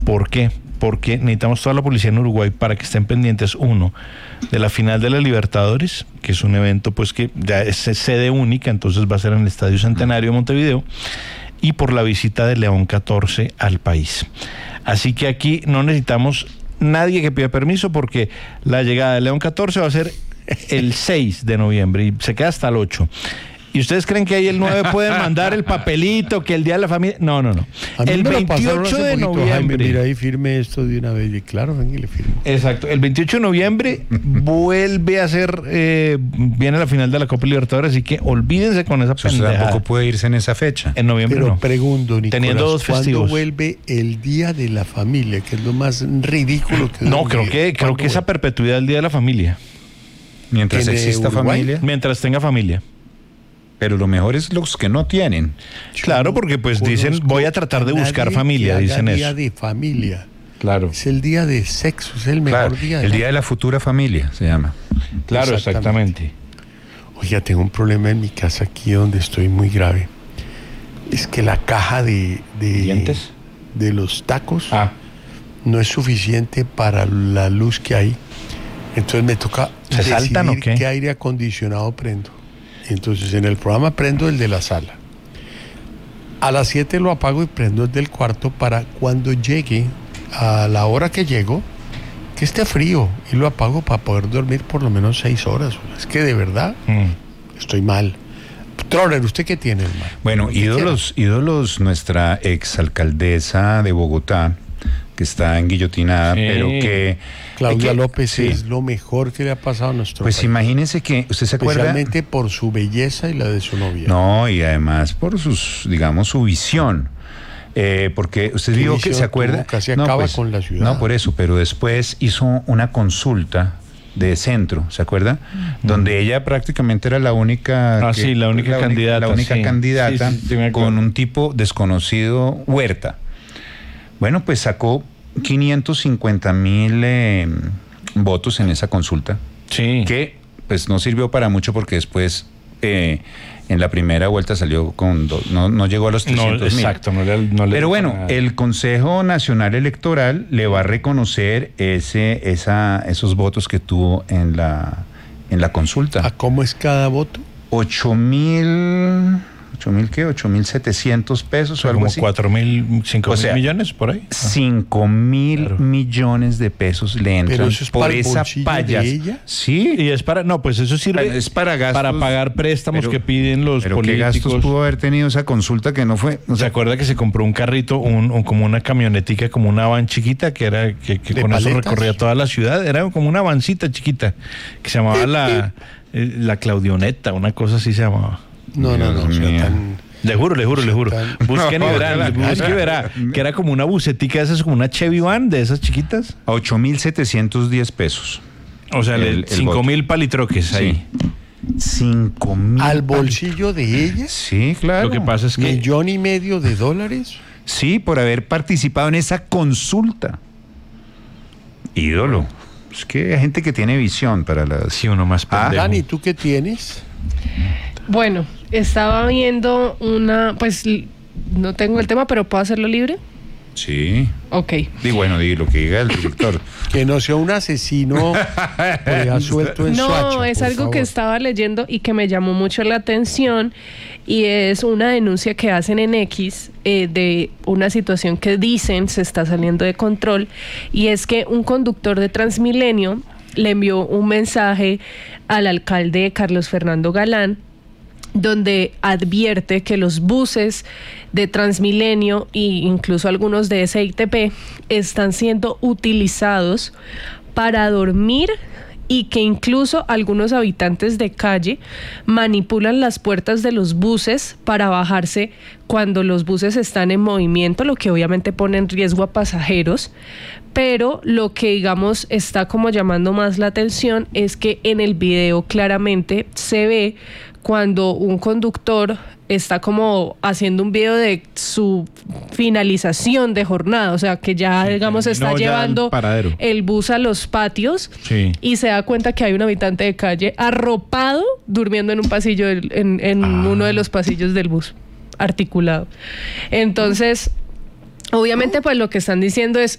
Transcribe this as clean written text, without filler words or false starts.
¿Por qué? Porque necesitamos toda la policía en Uruguay para que estén pendientes, uno, de la final de la Libertadores, que es un evento pues que ya es sede única, entonces va a ser en el Estadio Centenario de Montevideo, y por la visita de León XIV al país. Así que aquí no necesitamos nadie que pida permiso, porque la llegada de León XIV va a ser el 6 de noviembre y se queda hasta el 8. ¿Y ustedes creen que ahí el 9 pueden mandar el papelito, que el Día de la Familia? No. El 28 de noviembre. Jaime, mira, ahí firme esto de una vez. Y claro, ven y le firmo. Exacto. El 28 de noviembre vuelve a ser, viene la final de la Copa Libertadores, así que olvídense con esa pendejada. Tampoco puede irse en esa fecha. En noviembre Pero no. pregunto, Nicolás, teniendo dos festivos. ¿cuándo vuelve el Día de la Familia? Que es lo más ridículo que... No, creo que esa perpetuidad del Día de la Familia. Mientras exista Uruguay? familia. Mientras tenga familia. Pero lo mejor es los que no tienen. Claro, porque pues dicen, voy a tratar de buscar familia, dicen eso. Día de familia. Claro. Es el día de sexo, es el mejor día. El Día de la Futura Familia se llama. Claro, exactamente. Oiga, tengo un problema en mi casa aquí donde estoy muy grave. Es que la caja de ¿Dientes? De los tacos no es suficiente para la luz que hay. Entonces me toca ¿Se saltan o qué? qué aire acondicionado prendo. Entonces en el programa prendo el de la sala. A las 7 lo apago y prendo el del cuarto para cuando llegue, a la hora que llego, que esté frío, y lo apago para poder dormir por lo menos 6 horas. Es que de verdad estoy mal. Troller, ¿usted qué tiene, hermano? Bueno, ídolos, nuestra exalcaldesa de Bogotá, que está enguillotinada, pero que... Claudia López es lo mejor que le ha pasado a nuestro país. Pues imagínese que, ¿usted se acuerda? Especialmente por su belleza y la de su novia. No, y además por su visión. Porque usted dijo que se acuerda... Casi acaba con la ciudad. No, por eso, pero después hizo una consulta de centro, ¿se acuerda? Donde ella prácticamente era la única... la única candidata. La única candidata con un tipo desconocido, Huerta. Bueno, pues sacó 550,000 votos en esa consulta. Sí. Que pues no sirvió para mucho porque después en la primera vuelta salió con no llegó a los 300,000. Exacto. No le Pero bueno, el Consejo Nacional Electoral le va a reconocer esos votos que tuvo en la consulta. ¿A cómo es cada voto? 8,700 pesos o algo así. 4,000, 5,000 millones por ahí. 5,000 millones de pesos le entran. ¿Pero eso es por para el esa bolsillo de ella? Sí. Y es para, no, pues eso sirve es para gastos, para pagar préstamos que piden los pero políticos. ¿qué gastos pudo haber tenido esa consulta que no fue? ¿Se acuerda que se compró un carrito, como una camionetica, como una van chiquita, que era que con paletas? Eso recorría toda la ciudad? Era como una vancita chiquita que se llamaba la Claudioneta, una cosa así se llamaba. No. Le juro. Busquen y verán, que era como una bucetica de esas, como una Chevy Van de esas chiquitas. A 8,710 pesos. O sea, 5,000 palitroques ahí. 5,000. ¿Al bolsillo de ella? Sí, claro. Lo que pasa es que... $1,500,000. Sí, por haber participado en esa consulta. Ídolo. Es que hay gente que tiene visión para las... Sí, uno más pendejo. Dani, ¿tú qué tienes? Bueno, estaba viendo pues no tengo el tema, pero ¿puedo hacerlo libre? Sí. Ok. Di lo que diga el director. Que no sea un asesino suelto en Soacha. No, es algo que estaba leyendo y que me llamó mucho la atención, y es una denuncia que hacen en X de una situación que dicen se está saliendo de control, y es que un conductor de Transmilenio le envió un mensaje al alcalde Carlos Fernando Galán, donde advierte que los buses de Transmilenio e incluso algunos de SITP están siendo utilizados para dormir, y que incluso algunos habitantes de calle manipulan las puertas de los buses para bajarse cuando los buses están en movimiento, lo que obviamente pone en riesgo a pasajeros. Pero lo que, digamos, está como llamando más la atención es que en el video claramente se ve cuando un conductor está como haciendo un video de su finalización de jornada, o sea que ya, digamos, está llevando el bus a los patios, y se da cuenta que hay un habitante de calle arropado durmiendo en un pasillo, en uno de los pasillos del bus, articulado. Entonces, Obviamente, pues lo que están diciendo es,